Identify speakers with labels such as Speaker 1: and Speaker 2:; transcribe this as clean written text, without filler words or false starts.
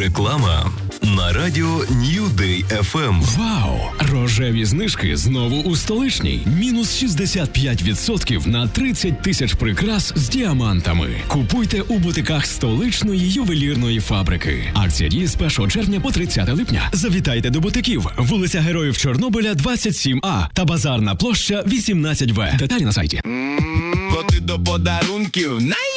Speaker 1: Реклама на радіо New Day FM.
Speaker 2: Вау! Рожеві знижки знову у Столичній. Мінус 65% на 30 тисяч прикрас з діамантами. Купуйте у бутиках столичної ювелірної фабрики. Акція діє з 1 червня по 30 липня. Завітайте до бутиків. Вулиця Героїв Чорнобиля, 27А та Базарна площа, 18В. Деталі на сайті.
Speaker 3: Коти до подарунків